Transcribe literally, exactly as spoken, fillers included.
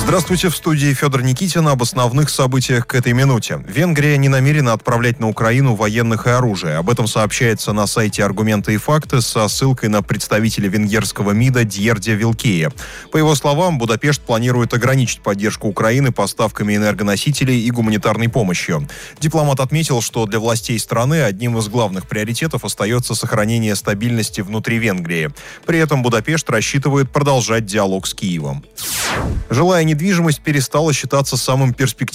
Здравствуйте, в студии Федор Никитин. Об основных событиях к этой минуте. Венгрия не намерена отправлять на Украину военных и оружие. Об этом сообщается на сайте «Аргументы и факты» со ссылкой на представителя венгерского МИДа Дьердя Вилкея. По его словам, Будапешт планирует ограничить поддержку Украины поставками энергоносителей и гуманитарной помощью. Дипломат отметил, что для властей страны одним из главных приоритетов остается сохранение стабильности внутри Венгрии. При этом Будапешт рассчитывает продолжать диалог с Киевом. Жилая недвижимость перестала считаться самым перспективным